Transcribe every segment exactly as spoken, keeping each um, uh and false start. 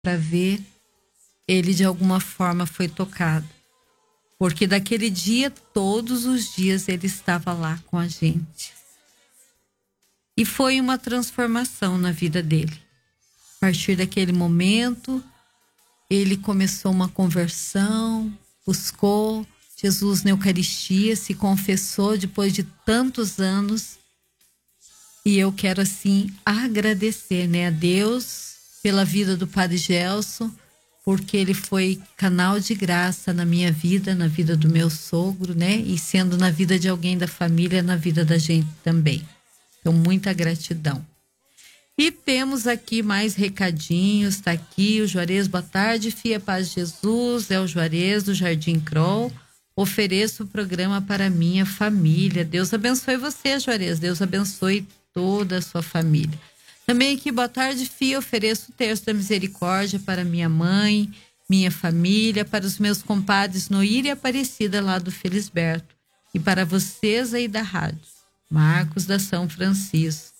para ver, ele de alguma forma foi tocado. Porque daquele dia, todos os dias ele estava lá com a gente. E foi uma transformação na vida dele. A partir daquele momento, ele começou uma conversão, buscou Jesus na Eucaristia, se confessou depois de tantos anos. E eu quero assim agradecer, né, a Deus pela vida do Padre Gelson, porque ele foi canal de graça na minha vida, na vida do meu sogro, né? E sendo na vida de alguém da família, na vida da gente também. Então, muita gratidão. E temos aqui mais recadinhos, tá aqui o Juarez, boa tarde, Fia Paz de Jesus, é o Juarez do Jardim Kroll. Ofereço o programa para minha família. Deus abençoe você, Juarez, Deus abençoe toda a sua família. Também aqui, boa tarde, Fia, ofereço o terço da misericórdia para minha mãe, minha família, para os meus compadres Noíra e Aparecida lá do Felisberto e para vocês aí da rádio. Marcos da São Francisco.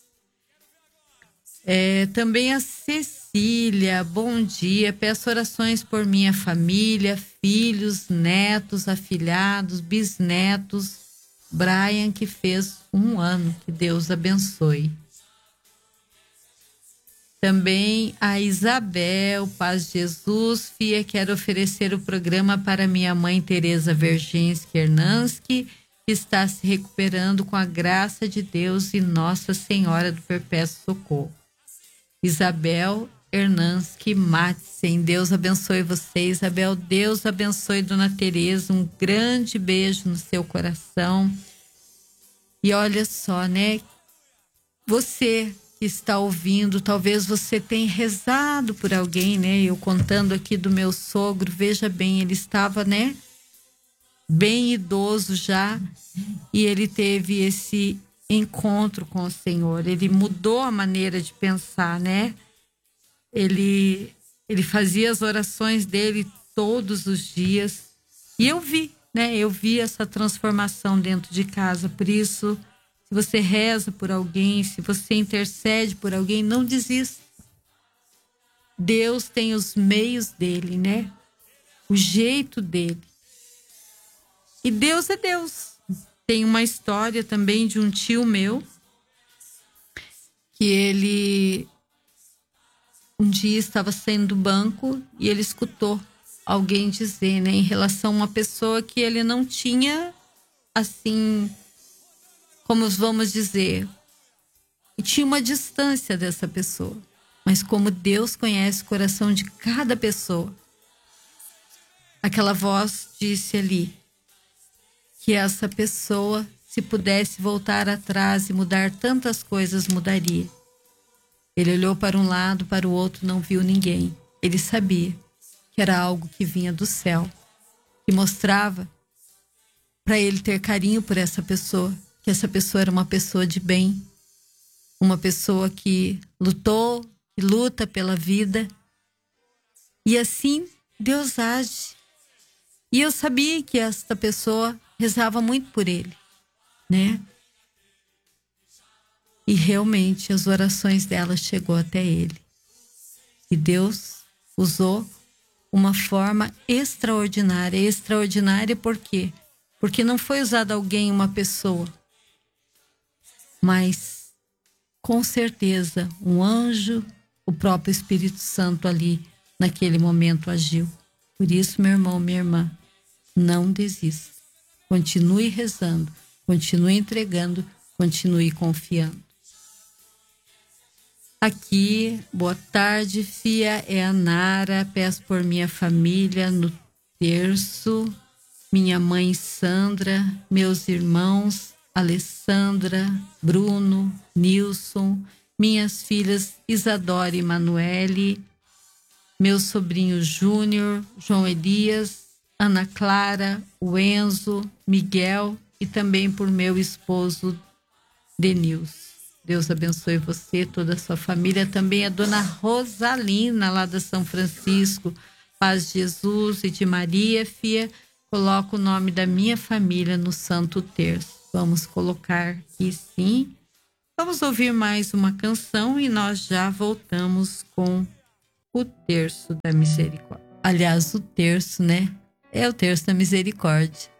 É, também a Cecília, bom dia, peço orações por minha família, filhos, netos, afilhados, bisnetos, Brian que fez um ano, que Deus abençoe. Também a Isabel, Paz de Jesus, Fia, quero oferecer o programa para minha mãe Tereza Verginski Hernansky, que está se recuperando com a graça de Deus e Nossa Senhora do Perpétuo Socorro. Isabel Hernansky Matzen, Deus abençoe você, Isabel, Deus abençoe Dona Tereza, um grande beijo no seu coração. E olha só, né, você que está ouvindo, talvez você tenha rezado por alguém, né, eu contando aqui do meu sogro, veja bem, ele estava, né, bem idoso já, e ele teve esse encontro com o Senhor, ele mudou a maneira de pensar, né? Ele, ele fazia as orações dele todos os dias, e eu vi, né? Eu vi essa transformação dentro de casa, por isso, se você reza por alguém, se você intercede por alguém, não desista. Deus tem os meios dele, né? O jeito dele. E Deus é Deus. Tem uma história também de um tio meu, que ele um dia estava saindo do banco e ele escutou alguém dizer, né, em relação a uma pessoa que ele não tinha, assim, como vamos dizer, e tinha uma distância dessa pessoa. Mas como Deus conhece o coração de cada pessoa, aquela voz disse ali, que essa pessoa, se pudesse voltar atrás e mudar tantas coisas, mudaria. Ele olhou para um lado, para o outro, não viu ninguém. Ele sabia que era algo que vinha do céu, que mostrava para ele ter carinho por essa pessoa, que essa pessoa era uma pessoa de bem, uma pessoa que lutou e luta pela vida. E assim Deus age. E eu sabia que esta pessoa rezava muito por ele, né? E realmente as orações dela chegou até ele. E Deus usou uma forma extraordinária. Extraordinária por quê? Porque não foi usado alguém, uma pessoa, mas com certeza um anjo, o próprio Espírito Santo ali naquele momento agiu. Por isso, meu irmão, minha irmã, não desista. Continue rezando, continue entregando, continue confiando. Aqui, boa tarde, Fia, é a Nara, peço por minha família no terço, minha mãe Sandra, meus irmãos Alessandra, Bruno, Nilson, minhas filhas Isadora e Manuele, meu sobrinho Júnior, João Elias, Ana Clara, o Enzo, Miguel e também por meu esposo Denilson. Deus abençoe você, toda a sua família. Também a dona Rosalina, lá da São Francisco. Paz de Jesus e de Maria, Fia. Coloco o nome da minha família no Santo Terço. Vamos colocar aqui sim. Vamos ouvir mais uma canção e nós já voltamos com o terço da misericórdia. Aliás, o terço, né? É o terço da misericórdia.